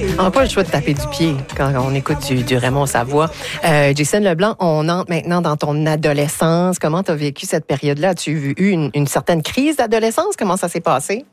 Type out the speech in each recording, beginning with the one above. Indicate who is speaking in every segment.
Speaker 1: On n'a pas le choix de taper du pied quand on écoute du Raymond Savoie. Jason Leblanc, on entre maintenant dans ton adolescence. Comment tu as vécu cette période-là? As-tu eu une certaine crise d'adolescence? Comment ça s'est passé?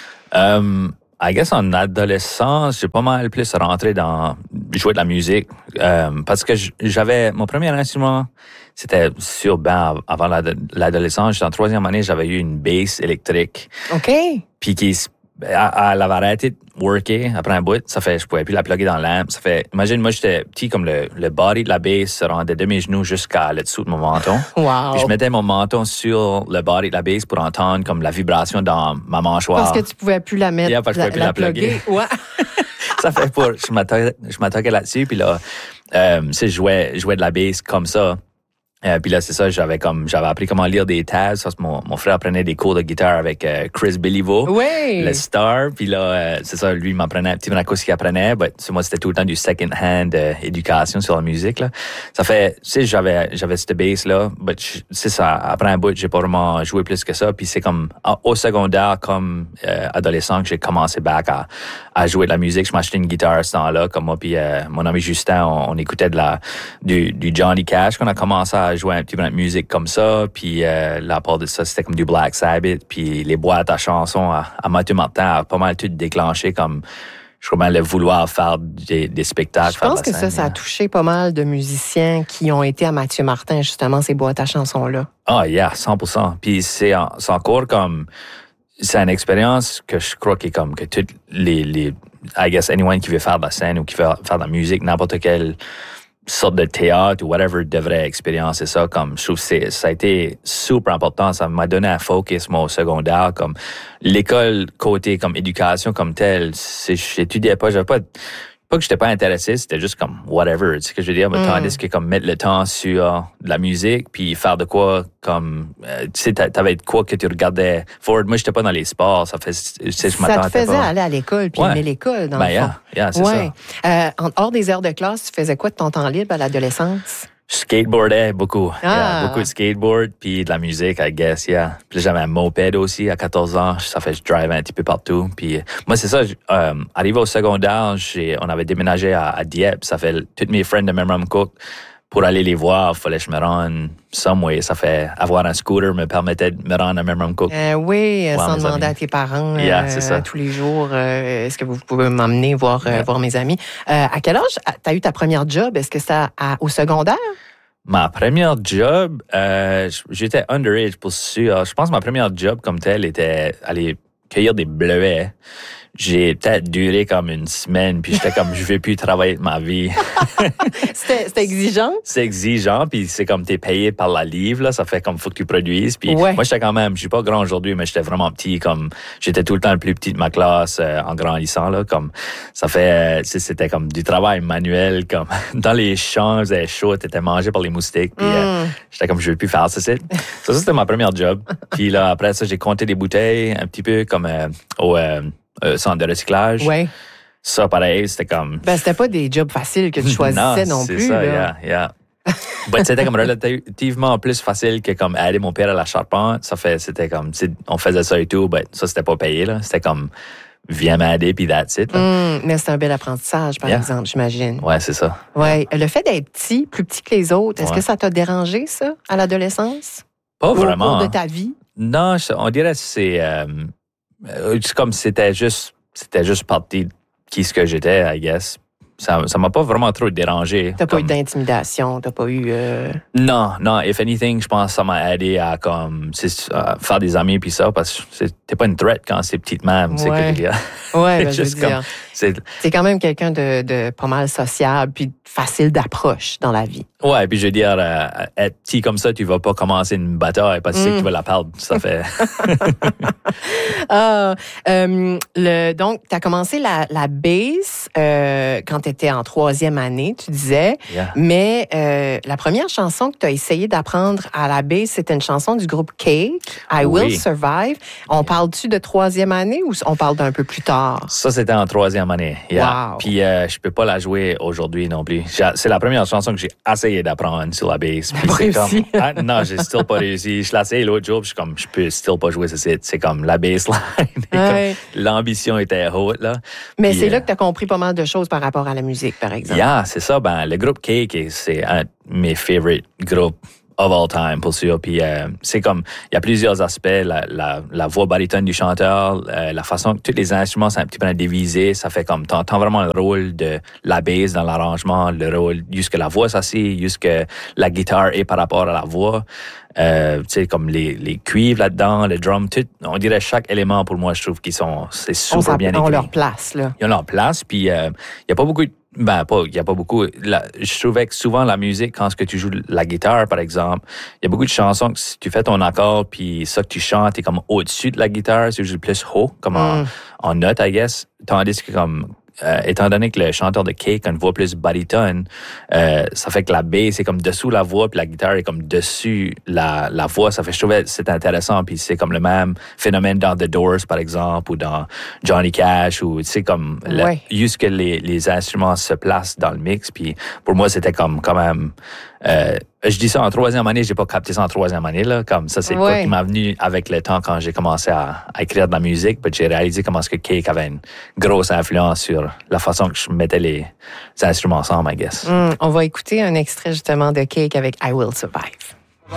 Speaker 2: I guess en adolescence, j'ai pas mal plus rentré dans jouer de la musique parce que j'avais mon premier instrument, c'était sur avant l'adolescence. J'étais en 3e année, j'avais eu une bass électrique.
Speaker 1: OK.
Speaker 2: Puis elle avait arrêté de worker après un bout. Ça fait, je pouvais plus la plugger dans l'amp. Ça fait, imagine, moi, j'étais petit comme le body de la bass se rendait de mes genoux jusqu'à le dessous de mon menton.
Speaker 1: Wow.
Speaker 2: Puis je mettais mon menton sur le body de la bass pour entendre comme la vibration dans ma mâchoire.
Speaker 1: Parce que tu pouvais plus la mettre,
Speaker 2: parce que je pouvais plus la plugger.
Speaker 1: Ouais.
Speaker 2: Ça fait pour, je m'attaquais là-dessus. Puis là, je jouais de la bass comme ça. Puis là, c'est ça, j'avais appris comment lire des tabs. Ça, mon frère prenait des cours de guitare avec Chris Béliveau, le star. Puis là, c'est ça, lui, il m'apprenait un petit peu ce qu'il apprenait. Mais moi, c'était tout le temps du second-hand éducation sur la musique. Là. Ça fait, tu sais, j'avais cette bass-là. Mais c'est ça, après un bout, j'ai pas vraiment joué plus que ça. Puis c'est comme au secondaire, comme adolescent, que j'ai commencé à jouer de la musique. Je m'achetais une guitare à ce temps-là. Comme moi puis mon ami Justin, on écoutait du Johnny Cash qu'on a commencé à jouer un petit peu de musique comme ça, puis la part de ça, c'était comme du Black Sabbath, puis les boîtes à chansons à Mathieu Martin a pas mal tout déclenché comme, je crois bien, le vouloir faire des spectacles.
Speaker 1: Je pense que ça a touché pas mal de musiciens qui ont été à Mathieu Martin, justement, ces boîtes à chansons-là.
Speaker 2: Ah, yeah, 100%. Puis c'est encore comme, c'est une expérience que je crois qui est comme que toutes les I guess anyone qui veut faire de la scène ou qui veut faire de la musique, n'importe quelle sorte de théâtre ou whatever devrait expériencer ça. Comme je trouve que ça a été super important. Ça m'a donné un focus, moi, au secondaire. Comme l'école côté comme éducation comme telle, j'étudiais pas, j'avais pas que j'étais pas intéressé, c'était juste comme whatever, tu sais ce que je veux dire. Mais tandis que comme mettre le temps sur de la musique, puis faire de quoi comme tu sais, t'avais de quoi que tu regardais forward. Moi, j'étais pas dans les sports, ça fait, tu sais, je m'attendais pas.
Speaker 1: Ça te faisait aller à l'école, puis aimer l'école, dans le fond.
Speaker 2: C'est ça.
Speaker 1: En hors des heures de classe, tu faisais quoi de ton temps libre à l'adolescence?
Speaker 2: Je skateboardais beaucoup. Beaucoup de skateboard, puis de la musique, I guess, Puis j'avais un moped aussi à 14 ans. Ça fait que je drive un petit peu partout. Puis moi, c'est ça, arrivé au secondaire, on avait déménagé à Dieppe. Ça fait tous mes friends de Memramcook. Pour aller les voir, il fallait que je me rende somewhere. Ça fait avoir un scooter me permettait de me rendre à Memramcook.
Speaker 1: Sans demander à tes parents
Speaker 2: c'est ça.
Speaker 1: tous les jours, est-ce que vous pouvez m'emmener voir mes amis? À quel âge tu as eu ta première job? Est-ce que c'était au secondaire?
Speaker 2: Ma première job, j'étais underage pour sûr. Je pense que ma première job comme telle était aller cueillir des bleuets. J'ai peut-être duré comme une semaine, puis j'étais comme, je vais plus travailler de ma vie.
Speaker 1: C'était exigeant?
Speaker 2: C'est exigeant, puis c'est comme t'es payé par la livre, là, ça fait comme faut que tu produises. Puis moi, j'étais quand même, je suis pas grand aujourd'hui, mais j'étais vraiment petit, comme j'étais tout le temps le plus petit de ma classe en grandissant, là, comme ça fait, c'était comme du travail manuel, comme dans les champs, c'était chaud, t'étais mangé par les moustiques, puis j'étais comme, je veux plus faire ça. Ça, c'était ma première job. Puis là, après ça, j'ai compté des bouteilles, un petit peu comme au centre de recyclage.
Speaker 1: Ouais.
Speaker 2: Ça, pareil, c'était comme...
Speaker 1: c'était pas des jobs faciles que tu choisissais non plus.
Speaker 2: C'est ça,
Speaker 1: là.
Speaker 2: C'était comme relativement plus facile que comme aider mon père à la charpente. C'était comme, on faisait ça et tout, ça, c'était pas payé, là. C'était comme, viens m'aider, puis that's it.
Speaker 1: Mais c'est un bel apprentissage, par exemple, j'imagine.
Speaker 2: Ouais, c'est ça.
Speaker 1: Ouais. Le fait d'être plus petit que les autres, est-ce que ça t'a dérangé, ça, à l'adolescence?
Speaker 2: Pas vraiment.
Speaker 1: Au cours de ta vie?
Speaker 2: Non, on dirait que c'est comme c'était juste partie de qui ce que j'étais, I guess. Ça m'a pas vraiment trop dérangé.
Speaker 1: T'as pas eu d'intimidation, t'as pas eu...
Speaker 2: Non, if anything, je pense que ça m'a aidé à comme faire des amis puis ça, parce que t'es pas une threat quand c'est petite même, c'est que je veux dire.
Speaker 1: Ouais, je veux dire. C'est quand même quelqu'un de pas mal sociable puis facile d'approche dans la vie.
Speaker 2: Ouais, puis je veux dire, être petit comme ça, tu vas pas commencer une bataille parce que tu sais que tu vas la perdre, ça fait...
Speaker 1: Donc, t'as commencé la bass quand tu étais en 3e année, tu disais.
Speaker 2: Yeah.
Speaker 1: Mais la première chanson que tu as essayé d'apprendre à la bass, c'était une chanson du groupe Cake, I Will Survive. On parle-tu de 3e année ou on parle d'un peu plus tard?
Speaker 2: Ça, c'était en 3e année. Yeah.
Speaker 1: Wow.
Speaker 2: Puis je peux pas la jouer aujourd'hui non plus. C'est la première chanson que j'ai essayé d'apprendre sur la bass. Puis c'est
Speaker 1: réussi.
Speaker 2: comme, non, j'ai still pas réussi. Je l'ai essayé l'autre jour, puis je peux still pas jouer ça. C'est comme la bassline.
Speaker 1: Ouais.
Speaker 2: L'ambition était haute, là.
Speaker 1: Mais
Speaker 2: Puis,
Speaker 1: c'est là que tu as compris pas mal de choses par rapport à la musique, par exemple.
Speaker 2: Yeah, c'est ça. Ben, le groupe Cake, c'est un de mes favorite groupes of all time, pour sûr. Puis c'est comme, il y a plusieurs aspects. La voix baryton du chanteur, la façon que tous les instruments sont un petit peu divisés, ça fait comme, t'entends vraiment le rôle de la bass dans l'arrangement, le rôle, jusque la voix s'assied, jusque la guitare est par rapport à la voix. Tu sais, comme les cuivres là-dedans, le drum, tout, on dirait chaque élément, pour moi, je trouve c'est super bien écrit.
Speaker 1: On leur place, là.
Speaker 2: Ils ont leur place, puis il y a pas beaucoup il y a pas beaucoup. Je trouvais que souvent la musique, quand tu joues la guitare, par exemple, il y a beaucoup de chansons que si tu fais ton accord, puis ça que tu chantes est comme au-dessus de la guitare, c'est juste plus haut, comme en note, I guess. Tandis que comme étant donné que le chanteur de Cake a une voix plus baryton, ça fait que la bass c'est comme dessous la voix, puis la guitare est comme dessus la voix. Ça fait, je trouvais c'est intéressant, puis c'est comme le même phénomène dans The Doors, par exemple, ou dans Johnny Cash, ou tu sais, comme juste que les instruments se placent dans le mix, puis pour moi, c'était comme quand même... je dis ça en 3e année, j'ai pas capté ça en 3e année, là. Comme ça, c'est quoi qui m'a venu avec le temps quand j'ai commencé à écrire de la musique, puis j'ai réalisé comment est-ce que Cake avait une grosse influence sur la façon que je mettais les instruments ensemble, I guess.
Speaker 1: On va écouter un extrait justement de Cake avec I Will Survive.